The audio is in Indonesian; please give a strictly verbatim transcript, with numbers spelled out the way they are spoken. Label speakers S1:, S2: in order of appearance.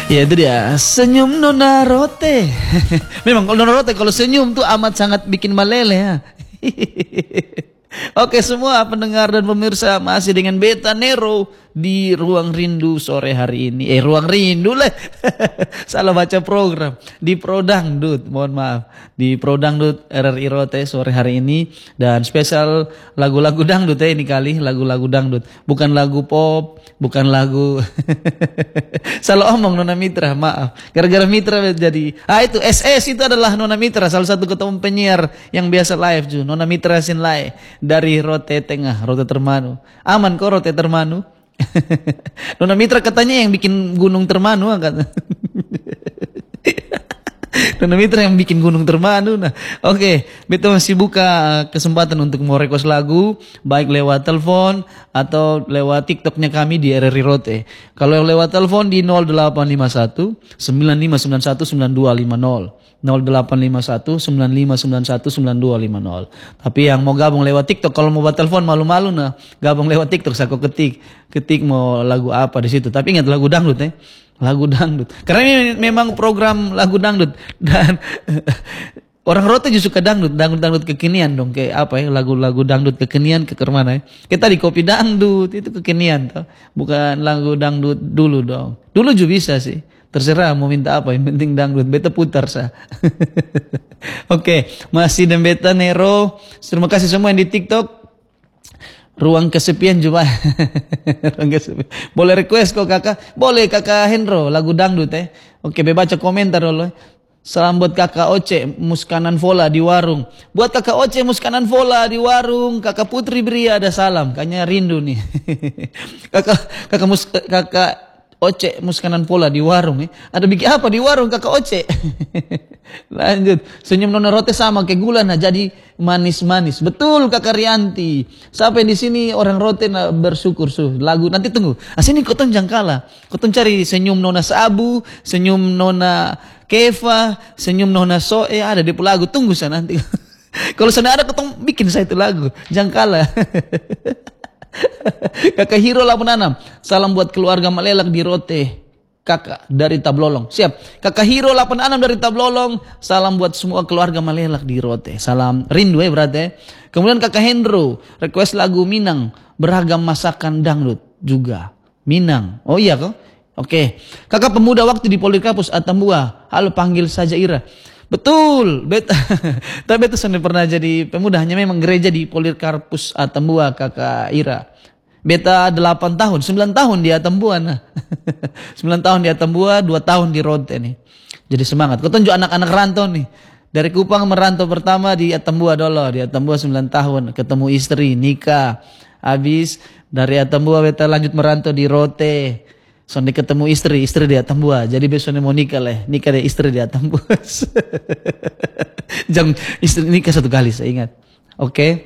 S1: Ya itu dia, senyum Nona Rote. Memang kalau Nona Rote kalau senyum tuh amat sangat bikin meleleh ya. Oke semua pendengar dan pemirsa, masih dengan Beta Nero di Ruang Rindu sore hari ini. Eh Ruang Rindu lah. Salah baca program. Di Pro Dangdut, mohon maaf. Di Pro Dangdut R R I Rote sore hari ini. Dan spesial lagu-lagu dangdut ya ini kali. Lagu-lagu dangdut. Bukan lagu pop. Bukan lagu. Salah omong Nona Mitra, maaf. Gara-gara Mitra jadi. Ah itu S S itu adalah Nona Mitra. Salah satu ketua penyiar yang biasa live juga. Nona Mitra Sinlai. Dari Rote Tengah, Rote Termanu. Aman kok Rote Termanu. Nona Mitra katanya yang bikin gunung Termanu kata. Nona Mitra yang bikin gunung Termanu. Nah, oke, okay. Beta masih buka kesempatan untuk mau request lagu, baik lewat telepon atau lewat TikToknya kami di R R I Rote. Kalau lewat telepon di nol delapan lima satu sembilan lima sembilan satu sembilan dua lima nol. nol delapan lima satu sembilan lima sembilan satu sembilan dua lima nol. Tapi yang mau gabung lewat TikTok, kalau mau buat telepon malu-malu nah, gabung lewat TikTok saya kok ketik, ketik mau lagu apa di situ. Tapi ingat lagu dangdut ya. Lagu dangdut. Karena ini memang program lagu dangdut dan orang Rote juga suka dangdut, dangdut-dangdut kekinian dong, kayak apa ya, lagu-lagu dangdut kekinian ke mana ya. Kita di Kopi Dangdut itu kekinian toh. Bukan lagu dangdut dulu dong. Dulu juga bisa sih. Terserah mau minta apa, yang penting dangdut. Beta putar sah. Oke, masih dan Beta Nero. Terima kasih semua yang di TikTok. Ruang kesepian juga. Ruang kesepian. Boleh request kok kakak? Boleh kakak Hendro, lagu dangdut eh. Oke, be baca komentar dulu. Salam buat kakak Oce, muskanan vola di warung. Buat kakak Oce, muskanan vola di warung. Kakak Putri Bria ada salam. Kayaknya rindu nih. kakak kakak mus, kakak Oce muskanan pola di warung eh. Ada bikin apa di warung kakak Oce? Lanjut. Senyum Nona Rote sama kayak gula nah jadi manis-manis. Betul kakak Rianti. Sampai di sini orang Rote nah bersyukur suh. Lagu nanti tunggu. Ah sini kotong jangkala. Kotong cari senyum Nona Sabu, senyum Nona Keva, senyum Nona Soe ada di lagu. Tunggu sana nanti. Kalau sana ada kotong bikin saya itu lagu. Jangkala. Kakak Hiro delapan enam. Salam buat keluarga Malelak di Rote. Kakak dari Tablolong. Siap. Kakak Hiro delapan enam dari Tablolong. Salam buat semua keluarga Malelak di Rote. Salam rindu ya berarti. Kemudian Kakak Hendro request lagu Minang, beragam masakan dangdut juga. Minang. Oh iya kok. Oke. Kakak pemuda waktu di Polikarpus Atambua. Halo panggil saja Ira. Betul, beta. Tapi beta sudah pernah jadi pemuda, hanya memang gereja di Polikarpus Atambua kakak Ira. Beta delapan tahun, sembilan tahun di Atambua nah. sembilan tahun di Atambua, dua tahun di Rote nih. Jadi semangat. Kau tunjuk anak-anak rantau nih. Dari Kupang merantau pertama di Atambua dulu, di Atambua sembilan tahun, ketemu istri, nikah. Habis dari Atambua beta lanjut merantau di Rote. Sonde ketemu istri, istri di Atambua. Jadi besoknya mau nikah lah, nikah deh istri di Atambua. Jangan istri nikah satu kali saya ingat. Oke. Okay.